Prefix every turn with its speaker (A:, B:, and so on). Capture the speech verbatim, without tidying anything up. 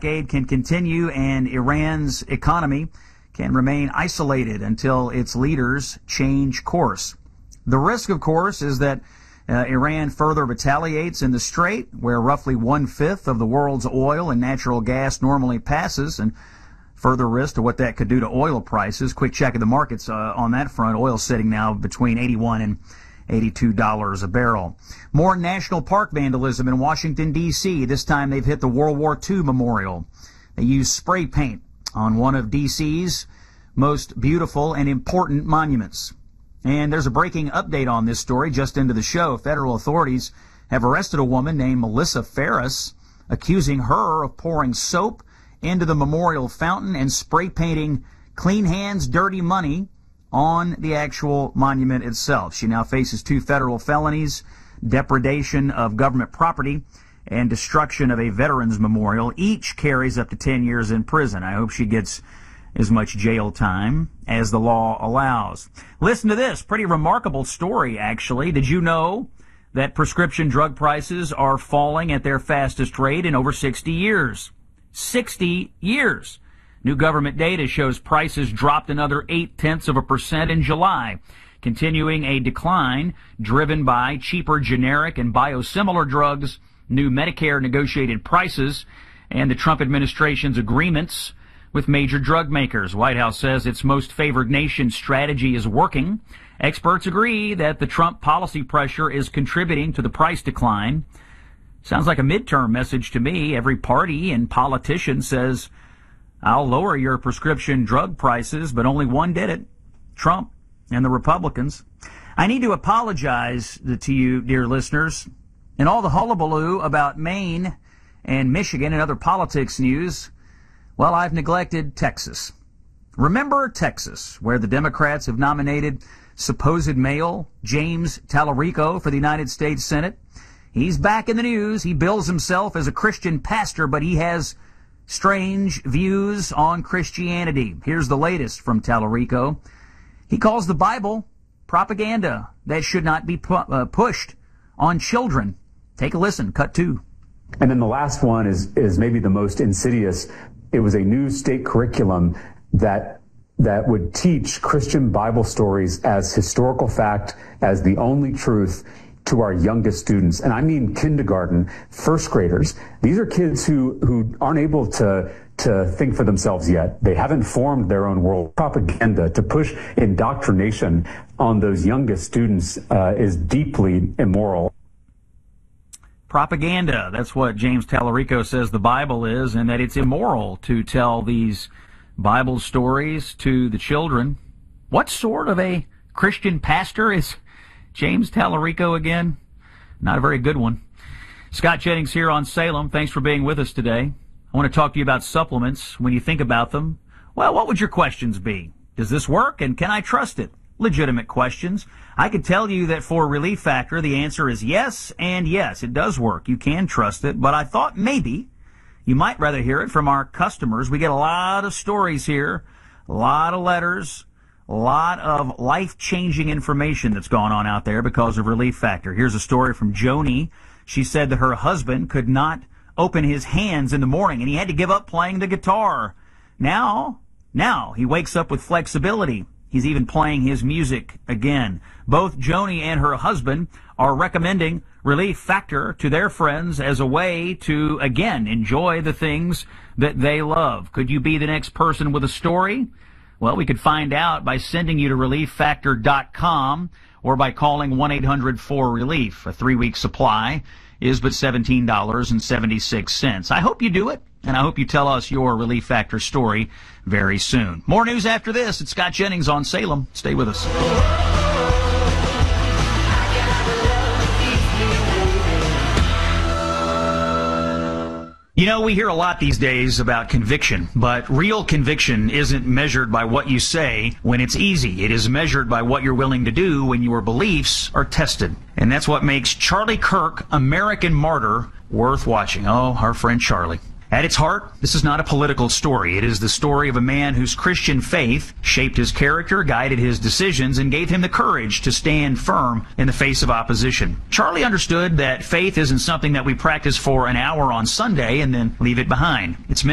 A: blockade can continue and Iran's economy can remain isolated until its leaders change course. The risk, of course, is that uh, Iran further retaliates in the Strait, where roughly one-fifth of the world's oil and natural gas normally passes, and further risk to what that could do to oil prices. Quick check of the markets uh, on that front. Oil sitting now between eighty-one and eighty-two dollars a barrel. More national park vandalism in Washington, D C This time they've hit the World War Two memorial. They used spray paint on one of D C's most beautiful and important monuments. And there's a breaking update on this story just into the show. Federal authorities have arrested a woman named Melissa Ferris, accusing her of pouring soap into the memorial fountain and spray painting "Clean Hands, Dirty Money" on the actual monument itself. She now faces two federal felonies, depredation of government property and destruction of a veterans memorial. Each carries up to ten years in prison. I hope she gets as much jail time as the law allows. Listen to this. Pretty remarkable story, actually. Did you know that prescription drug prices are falling at their fastest rate in over sixty years? sixty years. New government data shows prices dropped another eight-tenths of a percent in July, continuing a decline driven by cheaper generic and biosimilar drugs, new Medicare negotiated prices, and the Trump administration's agreements with major drug makers. White House says its most favored nation strategy is working. Experts agree that the Trump policy pressure is contributing to the price decline. Sounds like a midterm message to me. Every party and politician says, I'll lower your prescription drug prices, but only one did it, Trump and the Republicans. I need to apologize to you, dear listeners. In all the hullabaloo about Maine and Michigan and other politics news, well, I've neglected Texas. Remember Texas, where the Democrats have nominated supposed male James Tallarico for the United States Senate? He's back in the news. He bills himself as a Christian pastor, but he has strange views on Christianity. Here's the latest from Tallarico. He calls the Bible propaganda that should not be pu- uh, pushed on children. Take a listen. Cut two.
B: And then the last one is is maybe the most insidious. It was a new state curriculum that that would teach Christian Bible stories as historical fact, as the only truth to our youngest students. And I mean kindergarten, first graders. These are kids who, who aren't able to to think for themselves yet. They haven't formed their own world. Propaganda to push indoctrination on those youngest students uh, is deeply immoral.
A: Propaganda. That's what James Tallarico says the Bible is, and that it's immoral to tell these Bible stories to the children. What sort of a Christian pastor is James Tallarico again? Not a very good one. Scott Jennings here on Salem. Thanks for being with us today. I want to talk to you about supplements. When you think about them, well, what would your questions be? Does this work, and can I trust it? Legitimate questions. I could tell you that for Relief Factor, the answer is yes and yes. It does work. You can trust it. But I thought maybe you might rather hear it from our customers. We get a lot of stories here, a lot of letters, a lot of life-changing information that's gone on out there because of Relief Factor. Here's a story from Joni. She said that her husband could not open his hands in the morning, and he had to give up playing the guitar. Now, now he wakes up with flexibility. He's even playing his music again. Both Joni and her husband are recommending Relief Factor to their friends as a way to, again, enjoy the things that they love. Could you be the next person with a story? Well, we could find out by sending you to relief factor dot com or by calling one eight hundred four relief. A three-week supply is but seventeen dollars and seventy-six cents. I hope you do it, and I hope you tell us your Relief Factor story very soon. More news after this. It's Scott Jennings on Salem. Stay with us. You know, we hear a lot these days about conviction, but real conviction isn't measured by what you say when it's easy. It is measured by what you're willing to do when your beliefs are tested. And that's what makes Charlie Kirk, American Martyr, worth watching. Oh, our friend Charlie. At its heart, this is not a political story. It is the story of a man whose Christian faith shaped his character, guided his decisions, and gave him the courage to stand firm in the face of opposition. Charlie understood that faith isn't something that we practice for an hour on Sunday and then leave it behind. It's